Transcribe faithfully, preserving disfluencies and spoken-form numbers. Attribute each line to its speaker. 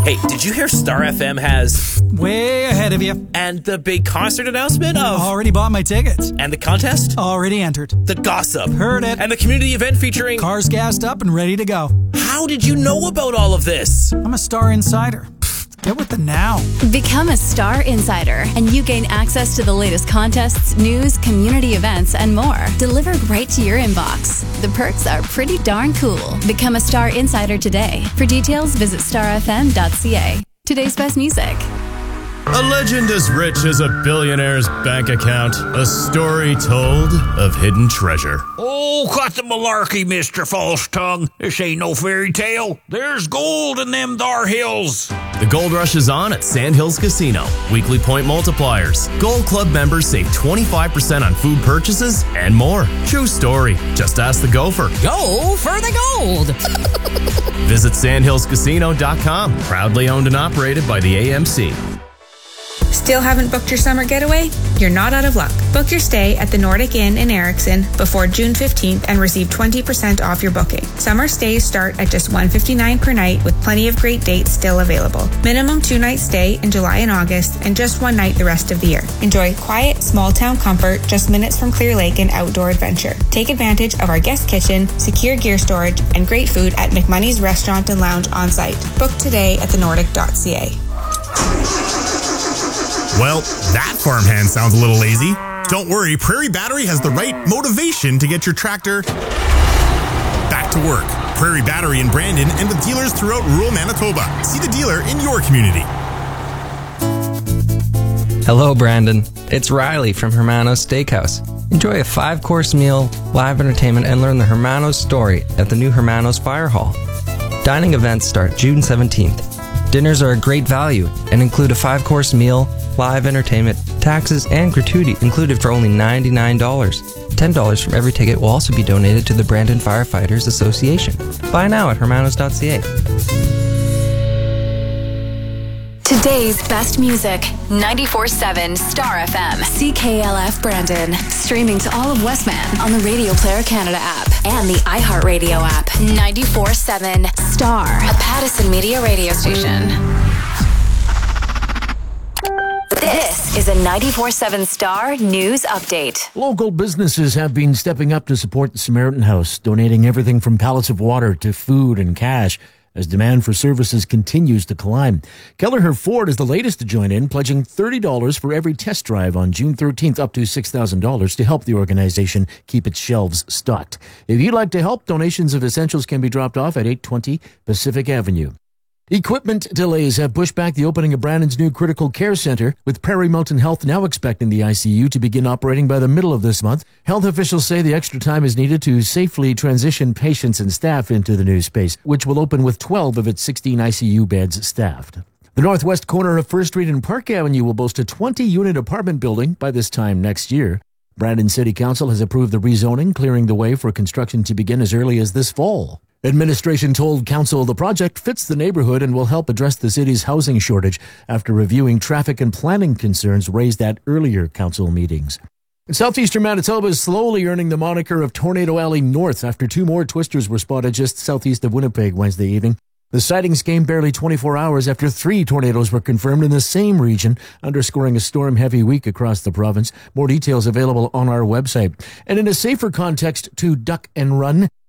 Speaker 1: Hey, did you hear Star F M has...
Speaker 2: Way ahead of you.
Speaker 1: And the big concert announcement of...
Speaker 2: Already bought my tickets.
Speaker 1: And the contest?
Speaker 2: Already entered.
Speaker 1: The gossip?
Speaker 2: Heard it.
Speaker 1: And the community event featuring...
Speaker 2: Cars gassed up and ready to go.
Speaker 1: How did you know about all of this?
Speaker 2: I'm a Star Insider. Get with the now.
Speaker 3: Become a Star Insider, and you gain access to the latest contests, news, community events, and more, delivered right to your inbox. The perks are pretty darn cool. Become a Star Insider today. For details, visit star f m dot c a. Today's best music.
Speaker 4: A legend as rich as a billionaire's bank account. A story told of hidden treasure.
Speaker 5: Oh, cut the malarkey, Mister False Tongue. This ain't no fairy tale. There's gold in them thar hills.
Speaker 4: The Gold Rush is on at Sandhills Casino. Weekly point multipliers. Gold Club members save twenty-five percent on food purchases and more. True story. Just ask the gopher.
Speaker 6: Go for the gold.
Speaker 4: Visit sandhills casino dot com. Proudly owned and operated by the A M C.
Speaker 7: Still haven't booked your summer getaway? You're not out of luck. Book your stay at the Nordic Inn in Erickson before June fifteenth and receive twenty percent off your booking. Summer stays start at just one hundred fifty-nine dollars per night with plenty of great dates still available. Minimum two-night stay in July and August and just one night the rest of the year. Enjoy quiet, small-town comfort just minutes from Clear Lake and outdoor adventure. Take advantage of our guest kitchen, secure gear storage, and great food at McMoney's Restaurant and Lounge on site. Book today at the nordic dot c a.
Speaker 8: Well, that farmhand sounds a little lazy. Don't worry, Prairie Battery has the right motivation to get your tractor back to work. Prairie Battery in Brandon and with dealers throughout rural Manitoba. See the dealer in your community.
Speaker 9: Hello, Brandon. It's Riley from Hermanos Steakhouse. Enjoy a five-course meal, live entertainment, and learn the Hermanos story at the new Hermanos Fire Hall. Dining events start June seventeenth. Dinners are a great value and include a five-course meal, live entertainment, taxes, and gratuity included for only ninety-nine dollars. ten dollars from every ticket will also be donated to the Brandon Firefighters Association. Buy now at hermanos dot c a.
Speaker 3: Today's best music, ninety-four point seven Star F M, C K L F Brandon. Streaming to all of Westman on the Radio Player Canada app and the iHeartRadio app. ninety-four point seven Star, a Pattison Media radio station. This is a ninety-four point seven Star News Update.
Speaker 10: Local businesses have been stepping up to support the Samaritan House, donating everything from pallets of water to food and cash as demand for services continues to climb. Kelleher Ford is the latest to join in, pledging thirty dollars for every test drive on June thirteenth, up to six thousand dollars to help the organization keep its shelves stocked. If you'd like to help, donations of essentials can be dropped off at eight twenty Pacific Avenue. Equipment delays have pushed back the opening of Brandon's new critical care center, with Prairie Mountain Health now expecting the I C U to begin operating by the middle of this month. Health officials say the extra time is needed to safely transition patients and staff into the new space, which will open with twelve of its sixteen I C U beds staffed. The northwest corner of First Street and Park Avenue will boast a twenty-unit apartment building by this time next year. Brandon City Council has approved the rezoning, clearing the way for construction to begin as early as this fall. Administration told council the project fits the neighborhood and will help address the city's housing shortage after reviewing traffic and planning concerns raised at earlier council meetings. Southeastern Manitoba is slowly earning the moniker of Tornado Alley North after two more twisters were spotted just southeast of Winnipeg Wednesday evening. The sightings came barely twenty-four hours after three tornadoes were confirmed in the same region, underscoring a storm-heavy week across the province. More details available on our website. And in a safer context to duck and run,